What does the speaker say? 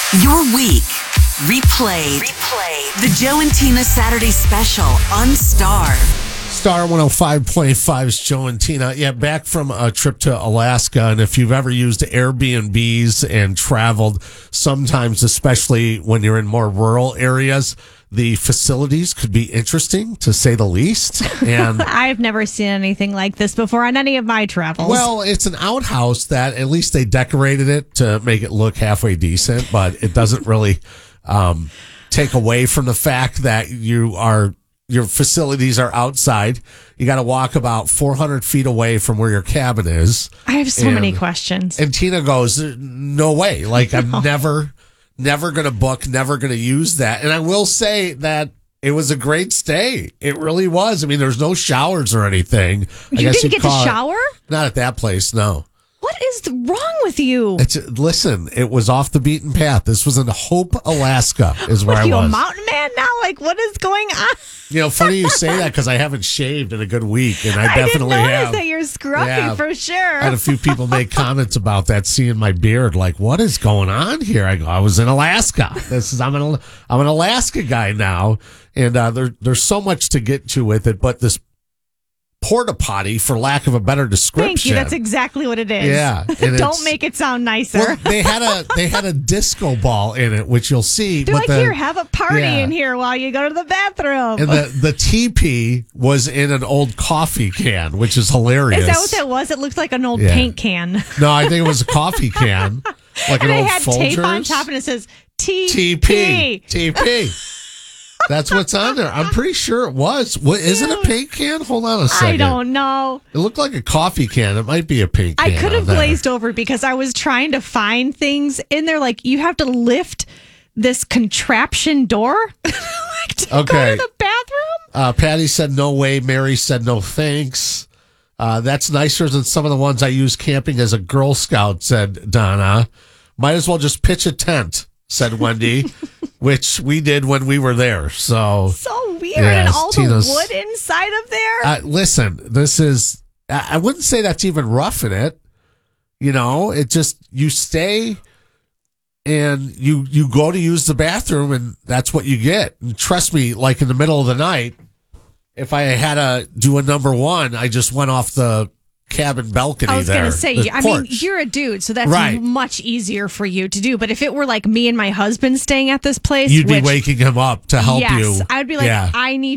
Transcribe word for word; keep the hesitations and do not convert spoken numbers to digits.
Your week replayed. Replay the Joe and Tina Saturday Special on Star. Star one oh five point five's Joe and Tina. Yeah, back from a trip to Alaska. And if you've ever used Airbnbs and traveled, sometimes, especially when you're in more rural areas, the facilities could be interesting, to say the least. And I've never seen anything like this before on any of my travels. well, it's an outhouse that at least they decorated it to make it look halfway decent, but it doesn't really um, take away from the fact that you are your facilities are outside. You got to walk about four hundred feet away from where your cabin is. I have so and, many questions. And Tina goes, no way. Like, I'm never... Never going to book, never going to use that. And I will say that it was a great stay. It really was. I mean, there's no showers or anything. I You guess didn't get to call it- shower? Not at that place, no. What is wrong with you? It's, listen, it was off the beaten path. This was in Hope, Alaska, is where Are I you was. a mountain man now? Like, what is going on? You know, funny you say that because I haven't shaved in a good week, and I, I definitely didn't notice have. that you're scruffy Yeah. for sure. I had a few people make comments about that, seeing my beard. Like, what is going on here? I go, I was in Alaska. This is I'm an I'm an Alaska guy now, and uh, there there's so much to get to with it. But this porta potty, for lack of a better description, Thank you. That's exactly what it is. Yeah, and Don't it's- make it sound nicer. well, they had a they had a disco ball in it, which you'll see. They're but like, the, here, have a party yeah. in here while you go to the bathroom. And the the teepee was in an old coffee can, which is hilarious. Is that what that was? It looked like an old Yeah. paint can. No, I think it was a coffee can, like And an it old had Folgers. tape on top and it says T T P. T P. That's what's on there. I'm pretty sure it was. What, is it a paint can? Hold on a second. I don't know. It looked like a coffee can. It might be a paint can. I could have on there. glazed over because I was trying to find things in there. Like, you have to lift this contraption door like to go Okay. to the bathroom. Uh, Patty said no way. Mary said no thanks. Uh, that's nicer than some of the ones I use camping as a Girl Scout, said Donna. Might as well just pitch a tent, said Wendy, which we did when we were there. So, So weird. Yes, and all Tina's- the wood inside of there. uh, listen, this is, I I wouldn't say that's even roughing it. You know, it just, you stay and you, you go to use the bathroom and that's what you get. And trust me, like in the middle of the night, if I had to do a number one, I just went off the cabin balcony I was there. going to say, the I mean, porch. you're a dude, so that's Right. much easier for you to do. But if it were like me and my husband staying at this place, You'd be which, waking him up to help yes, you. I'd be like, Yeah. I need